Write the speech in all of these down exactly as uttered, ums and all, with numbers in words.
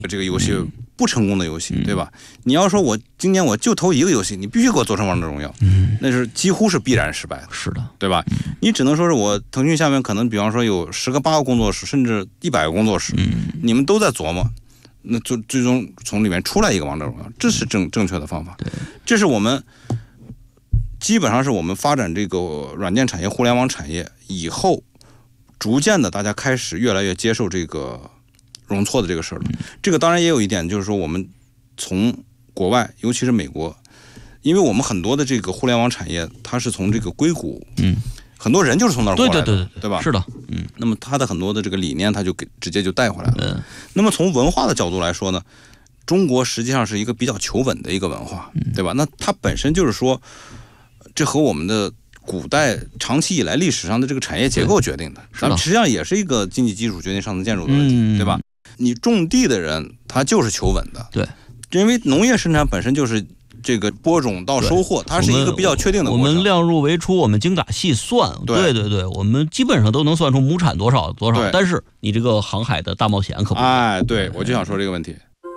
这个游戏不成功的游戏，对吧？你要说我今年我就投一个游戏，你必须给我做成王者荣耀，嗯，那是几乎是必然失败的， 是的， 对吧？你只能说是我腾讯下面可能比方说有十个八个工作室，甚至一百个工作室，嗯，你们都在琢磨，那就最终从里面出来一个王者荣耀，这是正正确的方法。这是我们基本上是我们发展这个软件产业、互联网产业以后，逐渐的大家开始越来越接受这个容错的这个事儿了。这个当然也有一点，就是说我们从国外，尤其是美国，因为我们很多的这个互联网产业，它是从这个硅谷，嗯，很多人就是从那儿过来的， 对对对对， 对吧？ 是的，嗯。 那么它的很多的这个理念，它就给直接就带回来了。嗯。那么从文化的角度来说呢，中国实际上是一个比较求稳的一个文化，对吧？那它本身就是说，这和我们的古代长期以来历史上的这个产业结构决定的，咱们实际上也是一个经济基础决定上层建筑的问题，嗯、对吧？你种地的人他就是求稳的， 对， 因为农业生产本身就是这个播种到收获，它是一个比较确定的过程。 我们量入为出，我们精打细算，对对对，我们基本上都能算出亩产多少多少。但是你这个航海的大冒险可不， 哎，对，我就想说这个问题。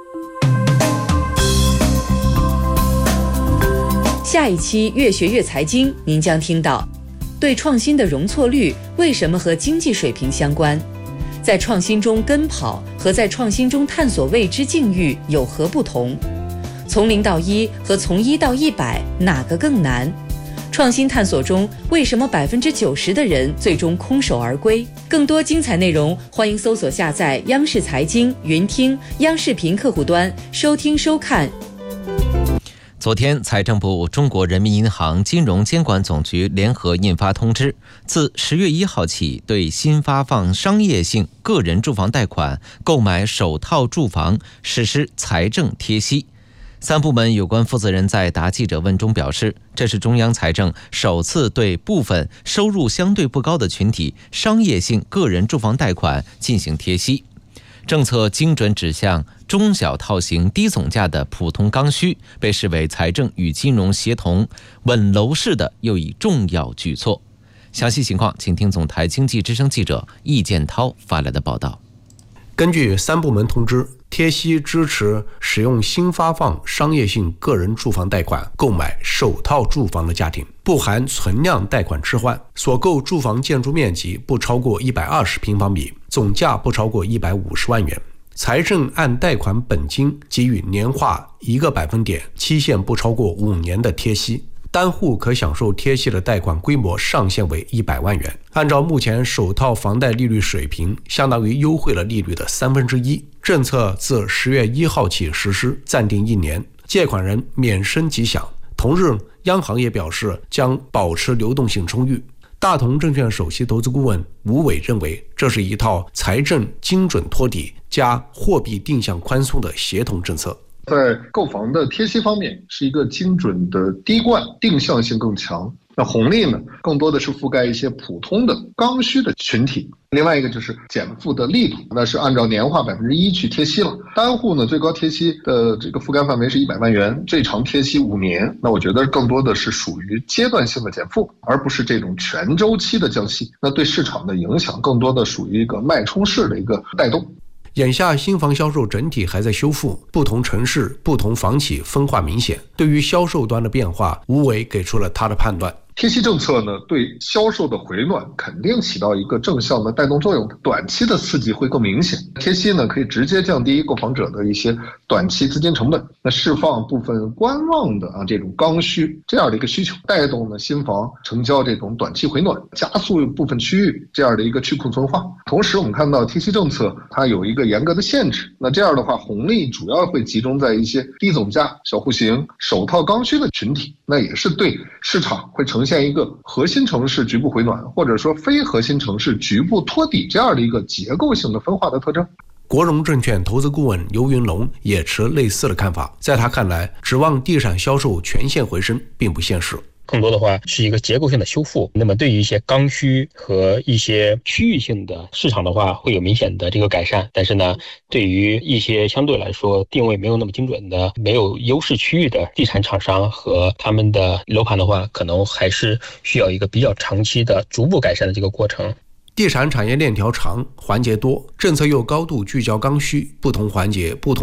下一期越学越财经，您将听到对创新的容错率为什么和经济水平相关？在创新中跟跑和在创新中探索未知境遇有何不同？从零到一和从一到一百哪个更难？创新探索中为什么百分之九十的人最终空手而归？更多精彩内容，欢迎搜索下载央视财经云听、央视频客户端收听收看。 昨天，财政部、中国人民银行金融监管总局联合印发通知，自十月一号起，对新发放商业性个人住房贷款购买首套住房实施财政贴息。三部门有关负责人在答记者问中表示，这是中央财政首次对部分收入相对不高的群体商业性个人住房贷款进行贴息。政策精准指向中小套型低总价的普通刚需，被视为财政与金融协同稳楼市的又一重要举措。详细情况，请听总台经济之声记者易建涛发来的报道。 根据三部门通知，贴息支持使用新发放商业性个人住房贷款购买首套住房的家庭，不含存量贷款置换，所购住房建筑面积不超过一百二十平方米，总价不超过一百五十万元。财政按贷款本金给予年化一个百分点，期限不超过五年的贴息。单户可享受贴息的贷款规模上限为一百万元，按照目前首套房贷利率水平，相当于优惠了利率的三分之一。政策自十月一号起实施，暂定一年，借款人免申即享。同日，央行也表示将保持流动性充裕。大同证券首席投资顾问吴伟认为，这是一套财政精准托底加货币定向宽松的协同政策。 在购房的贴息方面，是一个精准的滴灌，定向性更强。那红利呢，更多的是覆盖一些普通的刚需的群体。另外一个就是减负的力度，那是按照年化百分之一去贴息了。单户呢，最高贴息的这个覆盖范围是一百万元，最长贴息五年。那我觉得更多的是属于阶段性的减负，而不是这种全周期的降息。那对市场的影响，更多的属于一个脉冲式的一个带动。 眼下新房销售整体还在修复，不同城市、不同房企分化明显。对于销售端的变化，吴伟给出了他的判断。 贴息政策呢，对销售的回暖肯定起到一个正向的带动作用，短期的刺激会更明显。贴息呢，可以直接降低购房者的一些短期资金成本，那释放部分观望的啊这种刚需这样的一个需求，带动呢新房成交这种短期回暖，加速部分区域这样的一个去库存化。同时，我们看到贴息政策它有一个严格的限制，那这样的话，红利主要会集中在一些低总价、小户型、首套刚需的群体，那也是对市场会呈现一个核心城市局部回暖，或者说非核心城市局部托底这样的一个结构性的分化的特征。 国融证券投资顾问游云龙也持类似的看法，在他看来，指望地产销售全线回升并不现实。 更多的话是一个结构性的修复，那么对于一些刚需和一些区域性的市场的话会有明显的这个改善，但是呢，对于一些相对来说定位没有那么精准的没有优势区域的地产厂商和他们的楼盘的话，可能还是需要一个比较长期的逐步改善的这个过程。 地产产业链条长，环节多，政策又高度聚焦刚需，不同环节、不同